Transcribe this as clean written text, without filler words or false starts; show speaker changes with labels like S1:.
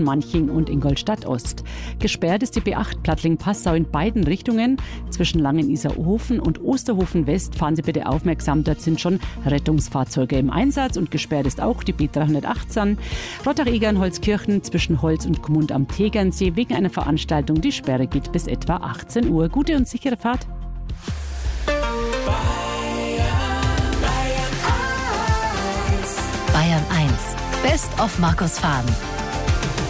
S1: zwischen Manching und Ingolstadt Ost. Gesperrt ist die B8 Plattling-Passau in beiden Richtungen. Zwischen Langen-Isar-Hofen und Osterhofen West fahren Sie bitte aufmerksam. Dort sind schon Rettungsfahrzeuge im Einsatz und gesperrt ist auch die B318. Rottach-Egern-Holzkirchen zwischen Holz und Gmund am Tegernsee wegen einer Veranstaltung. Die Sperre geht bis etwa 18 Uhr. Gute und sichere Fahrt.
S2: Bayern 1. Best of Markus Faden.